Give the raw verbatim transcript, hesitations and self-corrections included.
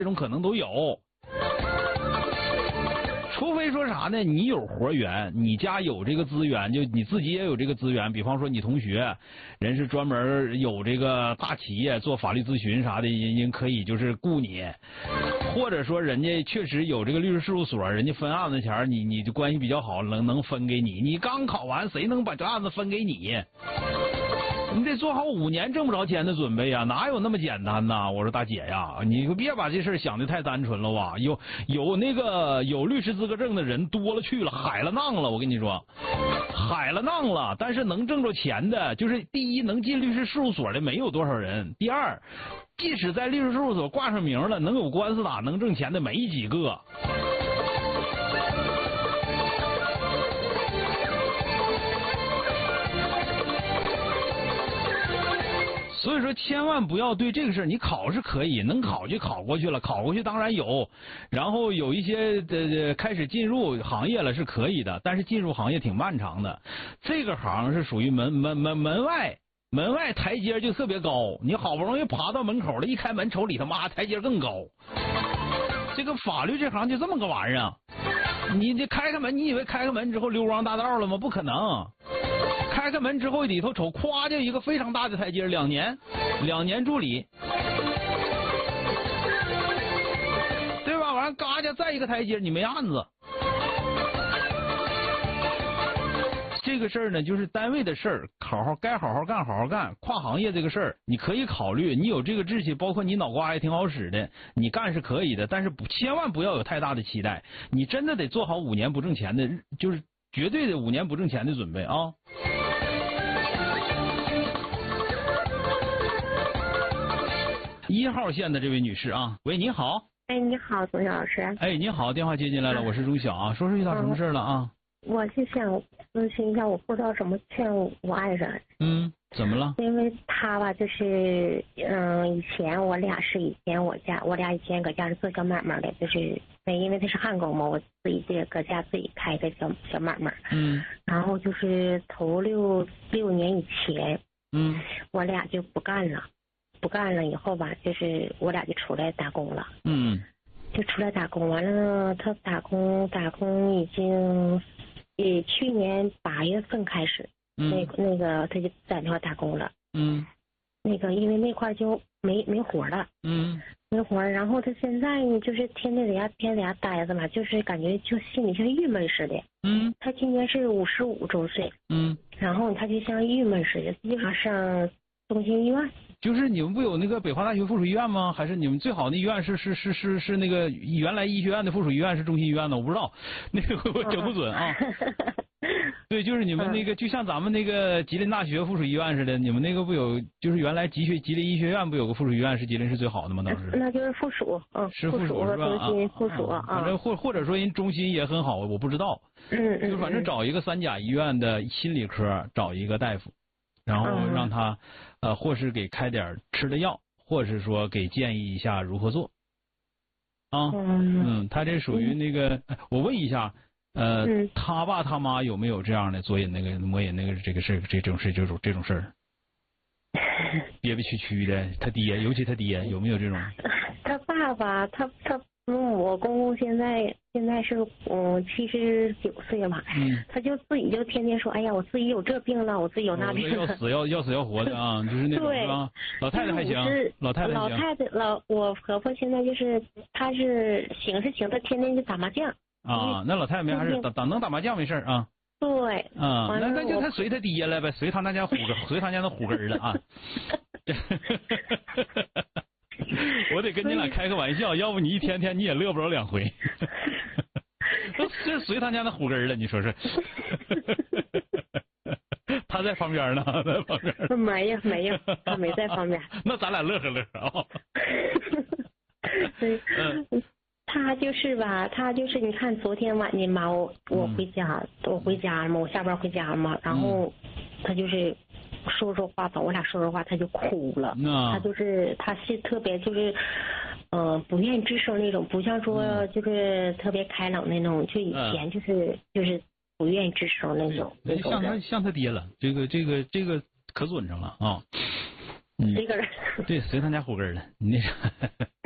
这种可能都有。除非说啥呢？你有活源，你家有这个资源，就你自己也有这个资源。比方说你同学，人是专门有这个大企业做法律咨询啥的，人人可以就是雇你，或者说人家确实有这个律师事务所，人家分案子钱，你你就关系比较好，能能分给你。你刚考完，谁能把这案子分给你？你得做好五年挣不着钱的准备呀，哪有那么简单呐？我说大姐呀，你就别把这事想的太单纯了吧。有有那个有律师资格证的人多了去了，海了浪了。我跟你说，海了浪了。但是能挣着钱的，就是第一能进律师事务所的没有多少人。第二，即使在律师事务所挂上名了，能有官司打能挣钱的没几个。所以说，千万不要对这个事儿，你考是可以，能考就考过去了，考过去当然有，然后有一些呃开始进入行业了是可以的，但是进入行业挺漫长的，这个行是属于门门门门外门外台阶就特别高，你好不容易爬到门口了，一开门瞅里他妈台阶更高。这个法律这行就这么个玩意儿，你这开开门，你以为开开门之后溜光大道了吗？不可能。开开门之后里头瞅，咵就一个非常大的台阶，两年，两年助理，对吧？完了，嘎家再一个台阶，你没案子。这个事儿呢，就是单位的事儿，好好该好好干，好好干。跨行业这个事儿，你可以考虑，你有这个志气，包括你脑瓜也挺好使的，你干是可以的，但是不千万不要有太大的期待。你真的得做好五年不挣钱的，就是绝对的五年不挣钱的准备啊。一号线的这位女士啊，喂，你好。 哎，你好，钟晓老师。 哎，你好，电话接进来了，我是钟晓啊，说说遇到什么事了啊？ 嗯、我就想咨询一下，我不知道怎么劝我爱人。 嗯，怎么了？ 因为他吧，就是嗯，以前我俩是以前我家，我俩以前搁家是做小买卖的，就是因为他是焊工嘛，我自己这个搁家自己开个小小买卖。 嗯。然后就是头六六年以前， 嗯， 我俩就不干了。不干了以后吧，就是我俩就出来打工了。 嗯， 就出来打工，完了他打工打工已经，也去年八月份开始， 嗯、 那那个他就在那块打工了。 嗯， 那个因为那块就没没活了。 嗯， 没活，然后他现在呢，就是天天在家天天在家待着嘛，就是感觉就心里像郁闷似的。 嗯， 他今年是五十五周岁。 嗯， 然后他就像郁闷似的，就想上中心医院。 就是你们不有那个北华大学附属医院吗？还是你们最好的医院是是是是是那个原来医学院的附属医院是中心医院呢？我不知道，那个我整不准啊。对，就是你们那个，就像咱们那个吉林大学附属医院似的，你们那个不有，就是原来吉学吉林医学院不有个附属医院是吉林市最好的吗？当时那就是附属，嗯， 是附属是吧？ 中心附属啊， 反正或或者说人中心也很好，我不知道。 嗯嗯。 就反正找一个三甲医院的心理科，找一个大夫。然后让他，呃，或是给开点吃的药，或是说给建议一下如何做，啊，嗯，他这属于那个，我问一下，呃，他爸他妈有没有这样的做瘾那个摸瘾那个这个事这种事这种这种事儿，憋憋屈屈的，他爹，尤其他爹有没有这种？ 他爸爸，他他。嗯，我公公现在现在是嗯七十九岁了嘛， 嗯， 他就自己就天天说，哎呀，我自己有这病了，我自己有那病了， 要死要要死要活的啊，就是那种是吧？老太太还行，老太太老太太老我婆婆现在就是她是行是行，她天天就打麻将啊，那老太太没还是打打能打麻将没事啊。 对， 啊，那那就他随他爹了呗，随他那家虎根，随他家那虎根了啊。我得跟你俩开个玩笑，要不你一天天你也乐不着两回。这随他家那虎根了，你说是？他在旁边呢，在旁边。 没有没有，他没在旁边。 那咱俩乐呵乐呵啊。 对，嗯，他就是吧，他就是你看昨天晚上嘛，我我回家，嗯、我回家了嘛，我下班回家了嘛，然后他就是说说话吧，我俩说说话，他就哭了。 嗯、 他就是他是特别就是，呃，不愿意吱声那种，不像说就是特别开朗那种，就以前就是、嗯、就是不愿意吱声那种。那种像他像他爹了，这个这个这个可准上了啊。嗯， 这个人对，随他家虎根了，你那啥。